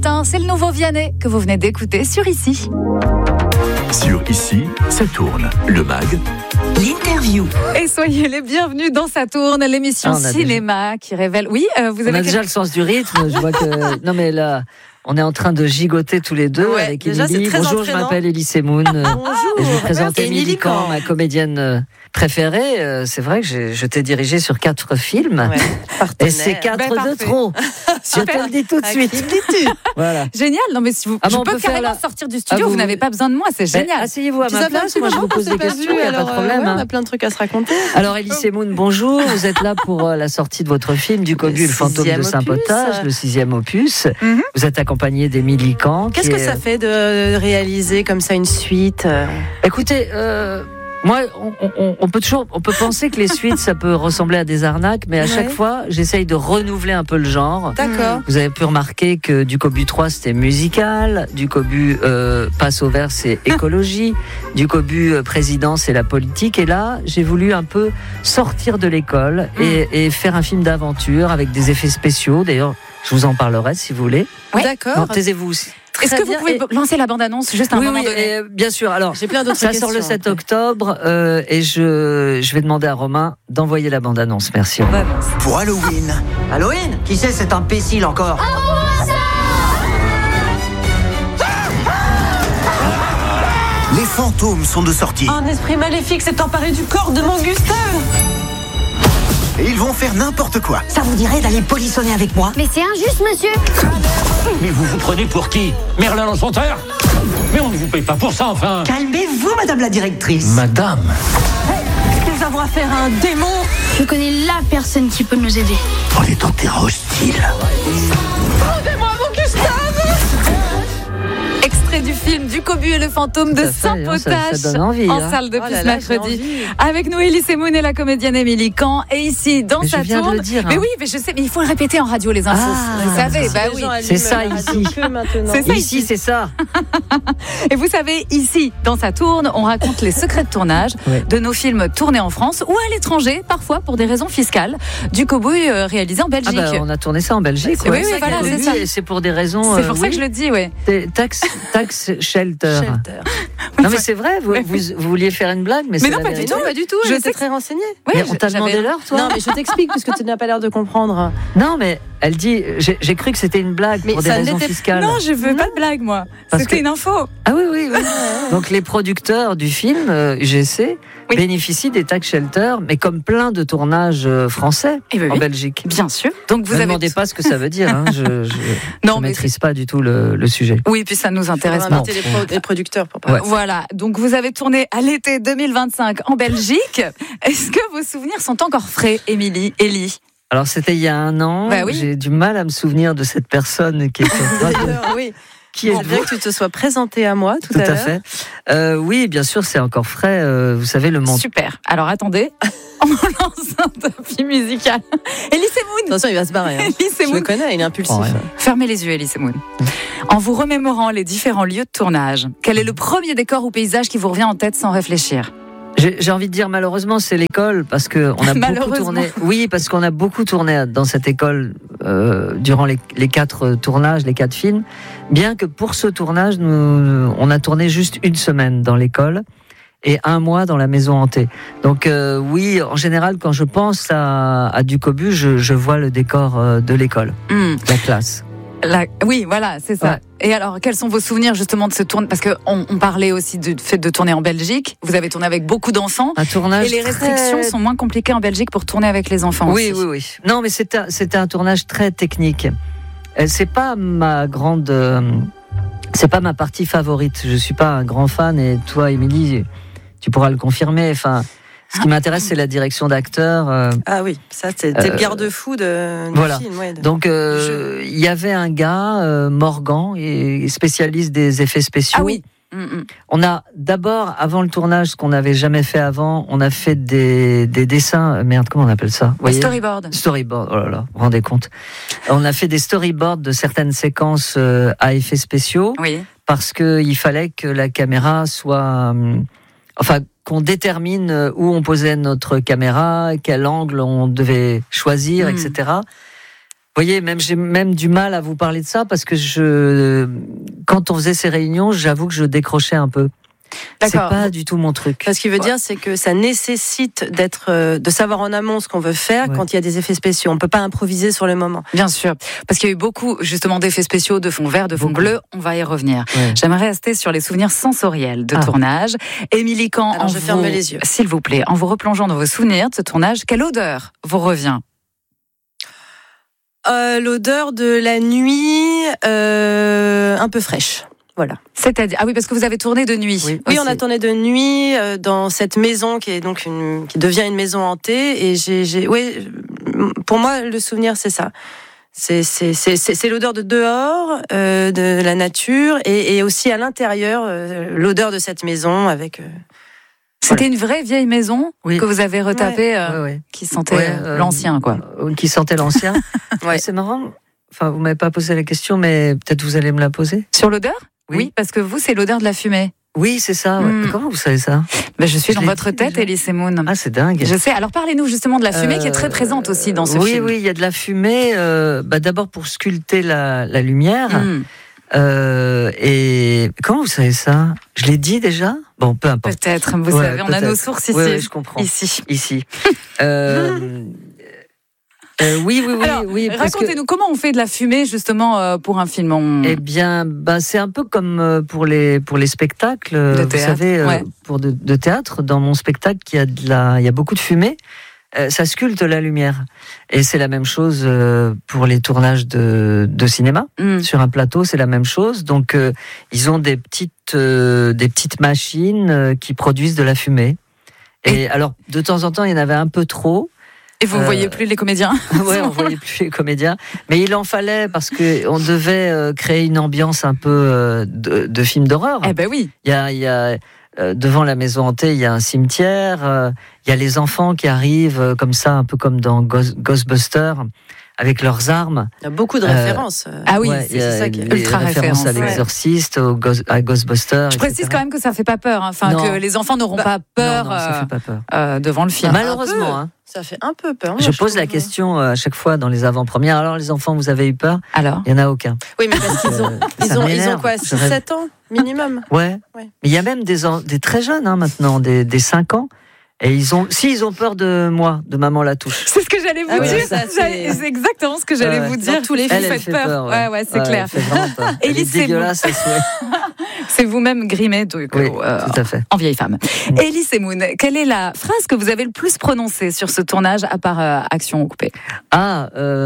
C'est le nouveau Vianney que vous venez d'écouter sur Ici. Sur Ici, ça tourne. Le mag. L'interview. Et soyez les bienvenus dans Ça tourne, l'émission cinéma qui révèle... Oui, vous avez... On a déjà le sens du rythme, je vois que... Non mais là... On est en train de gigoter tous les deux avec Émilie. Bonjour, je m'appelle Elie Semoun. Bonjour. Et je vous présente Émilie Camp, ma comédienne préférée. C'est vrai que je t'ai dirigée sur 4 films. Ouais, et c'est 4 de trop. Je te le dis tout de suite. Voilà. Génial. Non mais si vous, je peux carrément sortir du studio. Vous n'avez pas besoin de moi. C'est génial. Asseyez-vous à ma place. Moi, je vous pose des questions. Il n'y a pas de problème. On a plein de trucs à se raconter. Alors, Elie Semoun, bonjour. Vous êtes là pour la sortie de votre film Du Cobu, le fantôme de Saint-Potage, le 6e opus. Vous êtes accompagné d'Émilie Camp. Qu'est-ce que ça fait de réaliser comme ça une suite ? Écoutez, moi, on peut penser que les suites, ça peut ressembler à des arnaques, mais à chaque fois, j'essaye de renouveler un peu le genre. D'accord. Vous avez pu remarquer que Du Cobu 3, c'était musical. Du Cobu Passe au vert, c'est écologie. Du Cobu Président, c'est la politique. Et là, j'ai voulu un peu sortir de l'école et faire un film d'aventure avec des effets spéciaux. D'ailleurs, je vous en parlerai si vous voulez. Oui. D'accord. Non, taisez-vous. Est-ce que vous pouvez lancer la bande-annonce juste à un moment donné ? Bien sûr. Alors, j'ai plein d'autres ça questions. sort le 7 octobre et je vais demander à Romain d'envoyer la bande-annonce. Merci. Pour Halloween. Halloween ? Qui c'est cet imbécile encore ? Les fantômes sont de sortie. Un esprit maléfique s'est emparé du corps de mon Gustave. Et ils vont faire n'importe quoi. Ça vous dirait d'aller polissonner avec moi ? Mais c'est injuste, monsieur. Mais vous vous prenez pour qui ? Merlin l'Enchanteur ? Mais on ne vous paye pas pour ça, enfin. Calmez-vous, madame la directrice. Madame. Est-ce que nous avons affaire à un démon ? Je connais la personne qui peut nous aider. On est en terrain hostile. Rendez-moi mon Gustave ! Extrait du film Du Cobu et le fantôme de Saint-Potage ça donne envie, en salle depuis ce mercredi. Avec nous, Elie Semoun et la comédienne Émilie Camp. Et ici, dans Ça tourne. Mais oui, mais je sais, mais il faut le répéter en radio, les infos. Vous savez, oui. C'est ça ici. C'est ça ici, c'est ça. Et vous savez, ici, dans Ça tourne, on raconte les secrets de tournage de nos films tournés en France ou à l'étranger, parfois pour des raisons fiscales. Du Cobu réalisé en Belgique. On a tourné ça en Belgique. Oui, voilà, c'est ça. Et c'est pour des raisons. C'est pour ça que je le dis, oui. Tax shelter. Non mais c'est vrai, vous vouliez faire une blague, mais c'est non, la pas vérité. Non, pas du tout. Je J'étais sais très renseignée. Mais on t'a demandé l'heure, toi ? Non, mais je t'explique parce que tu n'as pas l'air de comprendre. Non, mais elle dit, j'ai cru que c'était une blague pour des raisons fiscales. Non, je veux pas de blague, moi. C'était une info. Ah oui. Donc les producteurs du film UGC bénéficient des tax shelters, mais comme plein de tournages français en Belgique. Bien sûr. Donc vous ne demandez pas ce que ça veut dire. Hein. Je ne maîtrise pas du tout le sujet. Oui, puis ça nous intéresse pas. Les producteurs pour parler. Voilà. Donc vous avez tourné à l'été 2025 en Belgique. Est-ce que vos souvenirs sont encore frais, Émilie, Elie ? Alors c'était il y a 1 an. J'ai du mal à me souvenir de cette personne qui était. Oui. Qui est bien que tu te sois présenté à moi tout à l'heure. Fait. Oui, bien sûr, c'est encore frais. Vous savez, le monde. Super. Alors attendez, on lance un tapis musical. Elie Semoun. Attention, il va se barrer. Hein. Je le connais, il est impulsif. Fermez les yeux, Elie Semoun. En vous remémorant les différents lieux de tournage, quel est le premier décor ou paysage qui vous revient en tête sans réfléchir ? J'ai envie de dire malheureusement c'est l'école parce que on a beaucoup tourné. Oui, parce qu'on a beaucoup tourné dans cette école durant les 4 tournages, les 4 films. Bien que pour ce tournage, on a tourné juste 1 semaine dans l'école et 1 mois dans la maison hantée. Donc oui, en général, quand je pense à Du Cobu, je vois le décor de l'école, la classe. Oui, voilà, c'est ça. Ouais. Et alors, quels sont vos souvenirs justement de ce tournage ? Parce qu'on parlait aussi du fait de tourner en Belgique. Vous avez tourné avec beaucoup d'enfants. Un tournage. Et les restrictions sont moins compliquées en Belgique pour tourner avec les enfants. Oui, aussi. Oui. Non, mais c'était un tournage très technique. C'est pas ma grande. C'est pas ma partie favorite. Je suis pas un grand fan. Et toi, Émilie, tu pourras le confirmer. Enfin. Ce qui m'intéresse, c'est la direction d'acteur. Ah oui, ça, c'était le garde-fou du film. Ouais, donc, il y avait un gars, Morgan, spécialiste des effets spéciaux. Ah oui. On a d'abord, avant le tournage, ce qu'on n'avait jamais fait avant, on a fait des dessins. Merde, comment on appelle ça ? Storyboard. Storyboard, oh là là, vous vous rendez compte ? On a fait des storyboards de certaines séquences à effets spéciaux. Oui. Parce qu'il fallait que la caméra soit. Qu'on détermine où on posait notre caméra, quel angle on devait choisir, etc. voyez, j'ai même du mal à vous parler de ça parce que quand on faisait ces réunions, j'avoue que je décrochais un peu. D'accord. C'est pas du tout mon truc. Ce qui veut dire, c'est que ça nécessite de savoir en amont ce qu'on veut faire quand il y a des effets spéciaux. On peut pas improviser sur le moment. Bien sûr, parce qu'il y a eu beaucoup justement d'effets spéciaux, de fond vert, de fond bleu. On va y revenir. Ouais. J'aimerais rester sur les souvenirs sensoriels de tournage. Émilie Kahn, je ferme les yeux. S'il vous plaît, en vous replongeant dans vos souvenirs de ce tournage, quelle odeur vous revient ? L'odeur de la nuit, un peu fraîche. Voilà. C'est-à-dire, oui, parce que vous avez tourné de nuit. Oui, on a tourné de nuit dans cette maison qui est donc qui devient une maison hantée. Et pour moi, le souvenir, c'est ça. C'est l'odeur de dehors, de la nature, et aussi à l'intérieur, l'odeur de cette maison avec. C'était une vraie vieille maison que vous avez retapée, qui sentait l'ancien, quoi. Qui sentait l'ancien. C'est marrant. Enfin, vous m'avez pas posé la question, mais peut-être vous allez me la poser. Sur l'odeur ? Oui, parce que vous, c'est l'odeur de la fumée. Oui, c'est ça. Comment vous savez ça ? Je suis dans votre tête, Elise Moon. Ah, c'est dingue. Je sais. Alors, parlez-nous justement de la fumée qui est très présente aussi dans ce film. Oui, il y a de la fumée. D'abord pour sculpter la lumière. Et comment vous savez ça ? Je l'ai dit déjà ? Bon, peu importe. Peut-être. Vous savez, on a nos sources ici. Oui, je comprends. Ici. Oui. Alors, racontez-nous comment on fait de la fumée justement pour un film. Eh bien, c'est un peu comme pour les spectacles. De théâtre, vous savez, pour de théâtre. Dans mon spectacle, il y a beaucoup de fumée. Ça sculpte la lumière. Et c'est la même chose pour les tournages de cinéma. Sur un plateau, c'est la même chose. Donc, ils ont des petites machines qui produisent de la fumée. Et alors, de temps en temps, il y en avait un peu trop. Et vous ne voyez plus les comédiens ? Oui, on ne voyait plus les comédiens. Mais il en fallait parce qu'on devait créer une ambiance un peu de film d'horreur. Eh ben oui. Il y a devant la maison hantée, il y a un cimetière. Il y a les enfants qui arrivent comme ça, un peu comme dans Ghostbusters, avec leurs armes. Il y a beaucoup de références. Ah oui, c'est ça qui est ultra référence. À l'Exorciste, à Ghostbusters. Je précise quand même que ça ne fait pas peur. Que les enfants n'auront pas peur, ça fait pas peur. devant le film. Malheureusement. Ça fait un peu peur. Je pose la question à chaque fois dans les avant-premières. Alors, les enfants, vous avez eu peur ? Alors ? Il n'y en a aucun. Oui, mais parce qu'ils ont quoi, 6-7 ans minimum ? Ouais. Mais il y a même des très jeunes maintenant, des 5 ans. Et s'ils ont peur de moi, de Maman Latouche. C'est ce que j'allais vous dire. C'est exactement ce que j'allais vous dire. Dans tous les films, faites peur. Ouais, c'est clair. Élise, c'est dégueulasse. C'est vous-même grimé tout à fait. En vieille femme. Élise Moon, quelle est la phrase que vous avez le plus prononcée sur ce tournage à part Action coupée ? En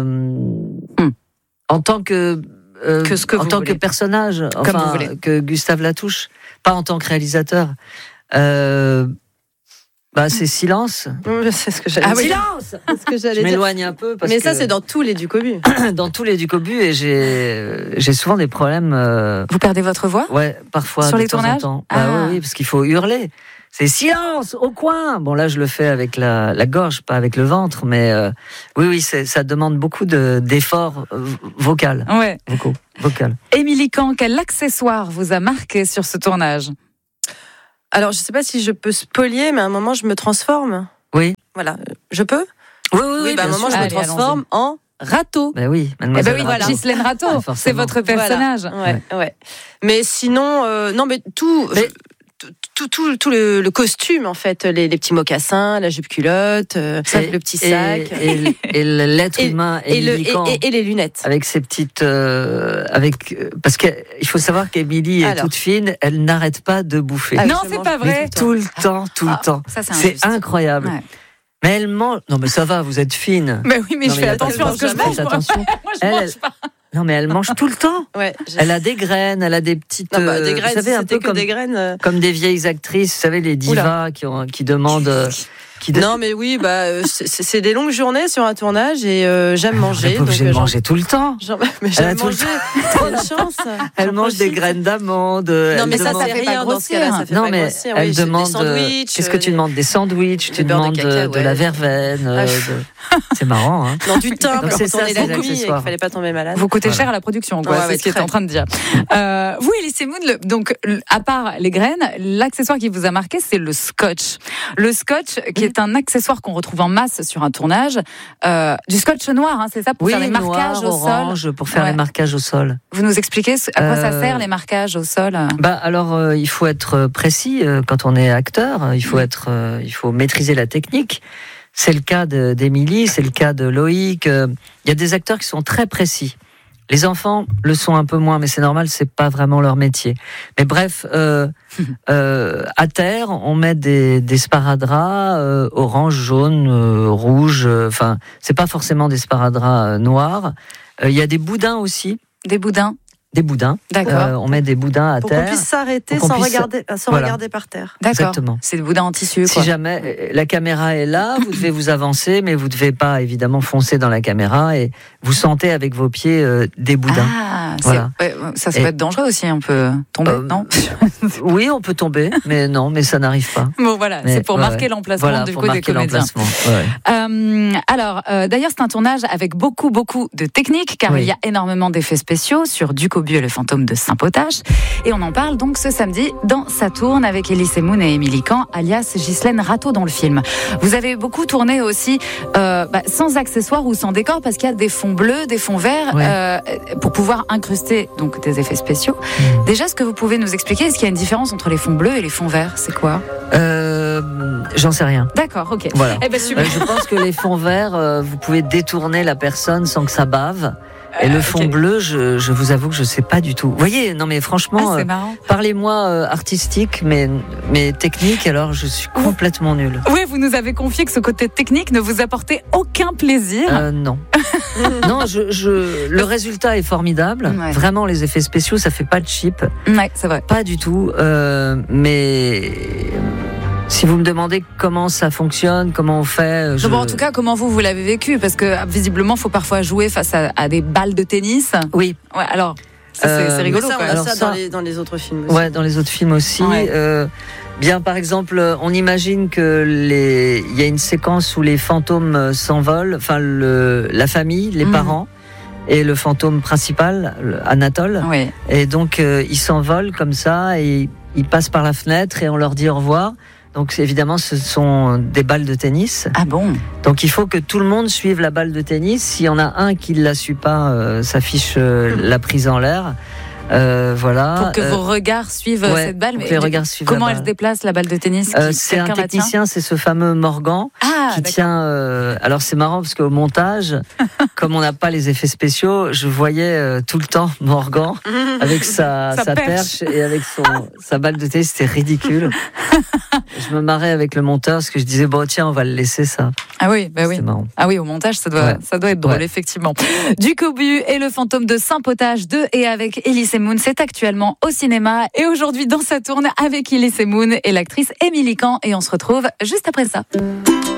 tant que personnage, que Gustave Latouche, pas en tant que réalisateur. C'est silence. C'est ce que j'allais dire. Silence. Je m'éloigne un peu. Mais ça, c'est dans tous les Ducobu. Dans tous les Ducobu, et j'ai souvent des problèmes. Vous perdez votre voix ? Ouais, parfois. Sur les tournages ? Oui, parce qu'il faut hurler. C'est silence au coin. Bon, là, je le fais avec la gorge, pas avec le ventre, mais oui, ça demande beaucoup d'efforts vocal. Ouais. Beaucoup vocal. Émilie Kahn, quel accessoire vous a marqué sur ce tournage ? Alors, je ne sais pas si je peux spolier, mais à un moment, je me transforme. Oui. Voilà. Je peux ? Oui, à un moment, je me transforme en râteau. Ben oui, mademoiselle. Voilà. Ghislaine Rateau, c'est votre personnage. Voilà. Ouais. Mais sinon, non, mais tout le costume, en fait, les petits mocassins, la jupe culotte, le petit sac. Et l'être humain. Et les lunettes. Avec ses petites... parce qu'il faut savoir qu'Émilie est toute fine, elle n'arrête pas de bouffer. Non, c'est pas vrai. Tout le temps. Ça, c'est incroyable. Ouais. Mais elle mange... Non, mais ça va, vous êtes fine. Mais oui, mais je fais attention à ce que je mange. Moi, je mange pas. Non, mais elle mange tout le temps. Ouais, elle a des graines, elle a des petites... des graines, vous savez, un peu des graines. Comme des vieilles actrices, vous savez, les divas qui demandent... Non, mais oui, c'est des longues journées sur un tournage et j'aime manger. Donc j'ai mangé tout le temps. Mais j'aime manger. Trop de chance. Elle mange des graines d'amande. Non, mais ça fait rien dans ce cas-là. Ça fait pas grossir. Elle demande. Qu'est-ce que tu demandes ? Des sandwichs. Tu demandes de la verveine. C'est marrant, hein ? Non, du thym. C'est ça, c'est la nuit et qu'il fallait pas tomber malade. Vous coûtez cher à la production, quoi. C'est ce qu'il est en train de dire. Vous, Elise Moon, donc à part les graines, l'accessoire qui vous a marqué, c'est le scotch. Le scotch qui est c'est un accessoire qu'on retrouve en masse sur un tournage. Du scotch noir, c'est ça, pour faire les marquages au orange, sol. pour faire les marquages au sol. Vous nous expliquez à quoi ça sert, les marquages au sol? Alors, il faut être précis quand on est acteur. Il faut maîtriser la technique. C'est le cas d'Émilie, c'est le cas de Loïc. Il y a des acteurs qui sont très précis. Les enfants le sont un peu moins, mais c'est normal, c'est pas vraiment leur métier. Mais bref, à terre, on met des sparadraps orange, jaune, rouge. Enfin, c'est pas forcément des sparadraps noirs. Il y a des boudins aussi. Des boudins. D'accord. On met des boudins à terre. Pour qu'on puisse s'arrêter sans regarder par terre. D'accord. Exactement. C'est des boudins en tissu. Si jamais la caméra est là, vous devez vous avancer, mais vous ne devez pas évidemment foncer dans la caméra et vous sentez avec vos pieds des boudins. Voilà. Ça peut être dangereux aussi, on peut tomber, non? Oui, on peut tomber, mais ça n'arrive pas. Bon voilà, c'est pour marquer l'emplacement du coup des comédiens. Alors, d'ailleurs, c'est un tournage avec beaucoup de techniques, car il y a énormément d'effets spéciaux sur Ducobu et le fantôme de Saint-Potache. Et on en parle donc ce samedi dans Ça tourne avec Elie Semoun et Émilie Kahn, alias Ghislaine Rateau dans le film. Vous avez beaucoup tourné aussi sans accessoires ou sans décor, parce qu'il y a des fonds bleus, des fonds verts, pour pouvoir incruster donc des effets spéciaux. Déjà, est-ce que vous pouvez nous expliquer, est-ce qu'il y a une différence entre les fonds bleus et les fonds verts? C'est quoi? J'en sais rien. D'accord, ok. Voilà. Super. Je pense que les fonds verts, vous pouvez détourner la personne sans que ça bave. Et le fond bleu, je vous avoue que je sais pas du tout. Vous voyez, non mais franchement, parlez-moi artistique, mais technique, alors je suis complètement nulle. Oui, vous nous avez confié que ce côté technique ne vous apportait aucun plaisir. Non. Non, le résultat est formidable. Ouais. Vraiment, les effets spéciaux, ça fait pas de cheap. Ouais, c'est vrai. Pas du tout. Mais si vous me demandez comment ça fonctionne, comment on fait... En tout cas, comment vous l'avez vécu? Parce que visiblement, il faut parfois jouer face à des balles de tennis. Oui. Ouais, alors, c'est rigolo. Ça, on a ça dans les autres films aussi. Ouais, dans les autres films aussi. Ouais. Bien, par exemple, on imagine que il y a une séquence où les fantômes s'envolent, enfin la famille, les parents, et le fantôme principal, Anatole. Oui. Et donc, ils s'envolent comme ça, et ils passent par la fenêtre, et on leur dit au revoir. Donc évidemment, ce sont des balles de tennis. Ah bon? Donc il faut que tout le monde suive la balle de tennis. S'il y en a un qui ne la suit pas, ça fiche la prise en l'air. Voilà. Pour que vos regards suivent cette balle. Mais comment elle se déplace, la balle de tennis? C'est un technicien, c'est ce fameux Morgan qui tient. Alors c'est marrant parce qu'au montage, comme on n'a pas les effets spéciaux, je voyais tout le temps Morgan avec sa perche et avec sa balle de tennis. C'était ridicule. Je me marrais avec le monteur parce que je disais tiens, on va le laisser ça. Ah oui, oui. Marrant. Ah oui, au montage, ça doit être drôle, effectivement. Ducobu et le fantôme de Saint-Potache de et avec Elie Semoun, c'est actuellement au cinéma. Et aujourd'hui, dans Ça tourne avec Elie Semoun et l'actrice Émilie Kahn. Et on se retrouve juste après ça.